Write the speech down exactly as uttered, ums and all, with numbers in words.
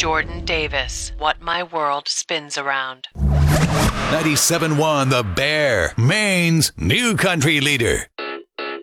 Jordan Davis, What My World Spins Around. ninety-seven point one The Bear, Maine's new country leader.